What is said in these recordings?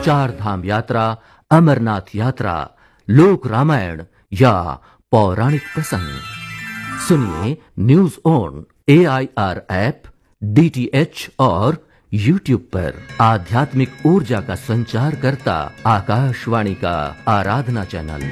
चार धाम यात्रा, अमरनाथ यात्रा, लोक रामायण या पौराणिक प्रसंग सुनिए news on AIR app, DTH और YouTube पर। आध्यात्मिक ऊर्जा का संचार करता आकाशवाणी का आराधना चैनल।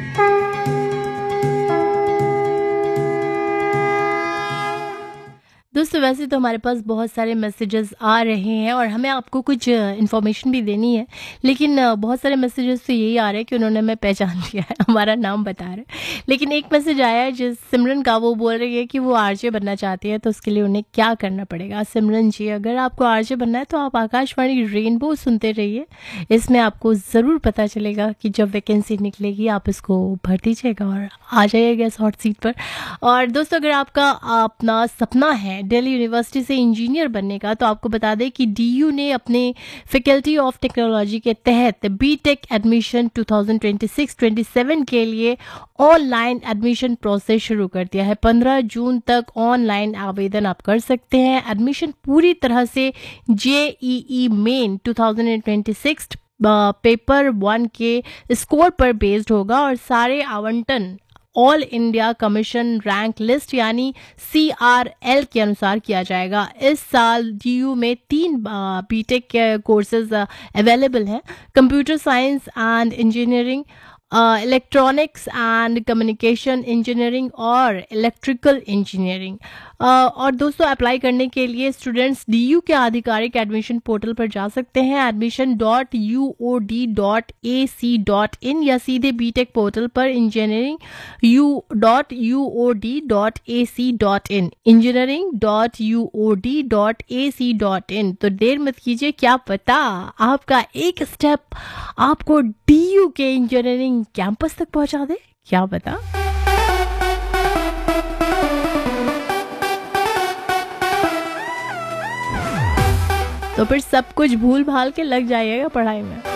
दोस्तों, वैसे तो हमारे पास बहुत सारे मैसेजेस आ रहे हैं और हमें आपको कुछ इन्फॉर्मेशन भी देनी है, लेकिन बहुत सारे मैसेजेस तो यही आ रहे हैं कि उन्होंने हमें पहचान लिया है, हमारा नाम बता रहे हैं। लेकिन एक मैसेज आया है जिस सिमरन का, वो बोल रही है कि वो आरजे बनना चाहती है, तो उसके लिए उन्हें क्या करना पड़ेगा। सिमरन जी, अगर आपको आरजे बनना है तो आप आकाशवाणी रेनबो सुनते रहिए, इसमें आपको ज़रूर पता चलेगा कि जब वैकेंसी निकलेगी आप इसको भर दीजिएगा और आ जाइएगा इस हॉट सीट पर। और दोस्तों, अगर आपका अपना सपना है दिल्ली यूनिवर्सिटी से इंजीनियर बनने का, तो आपको बता दें कि DU ने अपने फैकल्टी ऑफ टेक्नोलॉजी के तहत बीटेक एडमिशन 2026-27 के लिए ऑनलाइन एडमिशन प्रोसेस शुरू कर दिया है। 15 जून तक ऑनलाइन आवेदन आप कर सकते हैं। एडमिशन पूरी तरह से JEE मेन 2026 पेपर 1 के स्कोर पर बेस्ड होगा और सारे आवंटन all India commission rank list यानी CRL के अनुसार किया जाएगा। इस साल DU में 3 बीटेक के कोर्सेज अवेलेबल हैं: computer science and engineering, electronics and communication engineering और इलेक्ट्रिकल इंजीनियरिंग। और दोस्तों, अप्लाई करने के लिए स्टूडेंट्स DU के आधिकारिक एडमिशन पोर्टल पर जा सकते हैं, admission.uod.ac.in, या सीधे बीटेक पोर्टल पर engineering.uod.ac.in, engineering.uod.ac.in। तो देर मत कीजिए, क्या पता आपका एक स्टेप आपको DU के इंजीनियरिंग कैंपस तक पहुंचा दे, क्या पता। तो फिर सब कुछ भूल भाल के लग जाइएगा पढ़ाई में।